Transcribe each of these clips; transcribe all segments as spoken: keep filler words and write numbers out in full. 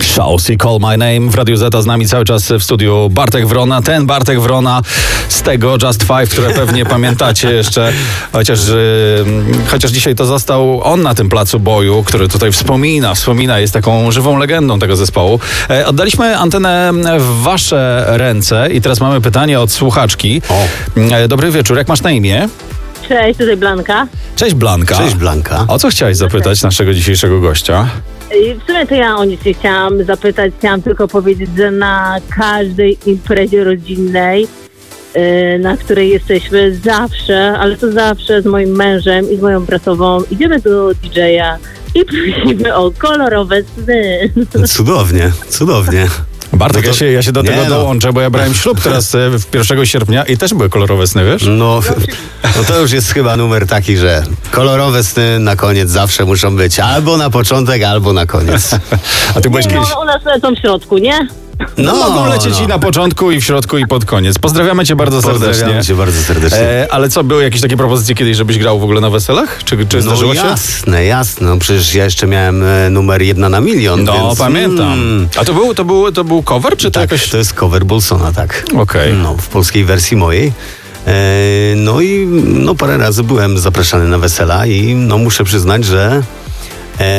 Shows i Call My Name w Radiu Zeta, z nami cały czas w studiu Bartek Wrona. Ten Bartek Wrona z tego Just Five, które pewnie pamiętacie jeszcze, chociaż, yy, chociaż dzisiaj to został on na tym placu boju, który tutaj wspomina, wspomina, jest taką żywą legendą tego zespołu. E, oddaliśmy antenę w wasze ręce i teraz mamy pytanie od słuchaczki. E, dobry wieczór, jak masz na imię? Cześć, tutaj Blanka. Cześć Blanka. Cześć Blanka. O co chciałaś zapytać naszego dzisiejszego gościa? I w sumie to ja o nic nie chciałam zapytać, chciałam tylko powiedzieć, że na każdej imprezie rodzinnej, yy, na której jesteśmy zawsze, ale to zawsze z moim mężem i z moją bratową, idziemy do didżeja i prosimy o kolorowe sny. Cudownie, cudownie. Bartek, No to, ja, się, ja się do tego no. dołączę, bo ja brałem ślub teraz w pierwszego sierpnia i też były kolorowe sny, wiesz? No, no to już jest chyba numer taki, że kolorowe sny na koniec zawsze muszą być albo na początek, albo na koniec. A ty byłeś Nie, kiedyś... no, u nas lecą w środku, nie? No, mogą lecieć no. i na początku, i w środku, i pod koniec. Pozdrawiamy cię bardzo serdecznie. Pozdrawiam cię bardzo serdecznie. E, ale co, były jakieś takie propozycje kiedyś, żebyś grał w ogóle na weselach? Czy, czy zdarzyło no się? jasne, jasne. No przecież ja jeszcze miałem e, numer jedna na milion, No, więc, pamiętam. Mm, A to był, to, był, to był cover, czy to tak, jakoś... to jest cover Bolsona, tak. Okej. Okay. No, w polskiej wersji mojej. E, no i no, parę razy byłem zapraszany na wesela i no muszę przyznać, że e,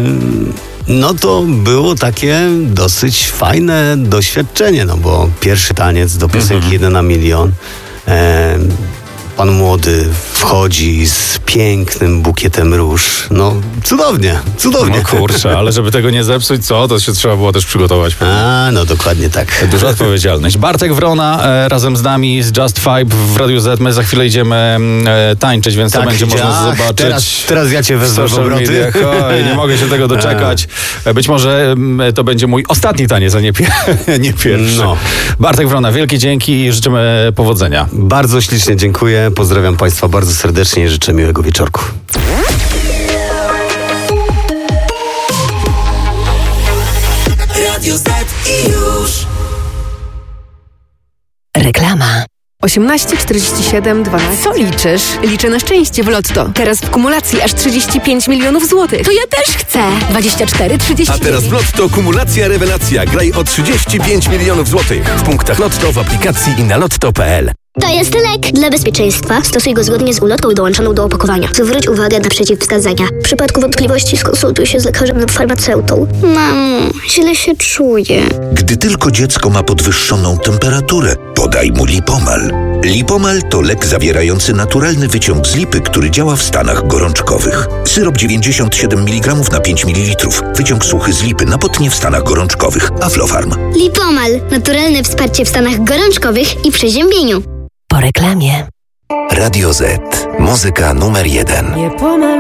no to było takie dosyć fajne doświadczenie, no bo pierwszy taniec do piosenki mm-hmm. jeden na milion. E, Pan młody wchodzi z pięknym bukietem róż. No, cudownie, cudownie. No kurczę, ale żeby tego nie zepsuć, co? To się trzeba było też przygotować. A, no dokładnie tak. Duża odpowiedzialność. Bartek Wrona e, razem z nami z Just Five w Radiu Z. My za chwilę idziemy e, tańczyć, więc tak, to będzie można ach, zobaczyć. Teraz, teraz ja cię wezmę w obroty. Oj, nie mogę się tego doczekać. Być może m, to będzie mój ostatni taniec, a nie, pie- nie pierwszy. No. Bartek Wrona, wielkie dzięki i życzymy powodzenia. Bardzo ślicznie dziękuję. Pozdrawiam Państwa bardzo serdecznie i życzę miłego wieczorku. Radio Z i już. Reklama. osiemnaście czterdzieści siedem dwanaście. Co liczysz? Liczę na szczęście w Lotto. Teraz w kumulacji aż trzydzieści pięć milionów złotych. To ja też chcę. dwadzieścia cztery trzydzieści. A teraz w Lotto kumulacja rewelacja. Graj o trzydzieści pięć milionów złotych. W punktach Lotto, w aplikacji i na lotto kropka pe el. To jest lek. Dla bezpieczeństwa stosuj go zgodnie z ulotką dołączoną do opakowania. Zwróć uwagę na przeciwwskazania. W przypadku wątpliwości skonsultuj się z lekarzem lub farmaceutą. Mamo, źle się czuję. Gdy tylko dziecko ma podwyższoną temperaturę, podaj mu Lipomal. Lipomal to lek zawierający naturalny wyciąg z lipy, który działa w stanach gorączkowych. Syrop dziewięćdziesiąt siedem miligramów na pięć mililitrów. Wyciąg suchy z lipy, napotnie w stanach gorączkowych. Aflofarm. Lipomal. Naturalne wsparcie w stanach gorączkowych i przeziębieniu. Po reklamie. Radio Z. Muzyka numer jeden. Nie pomal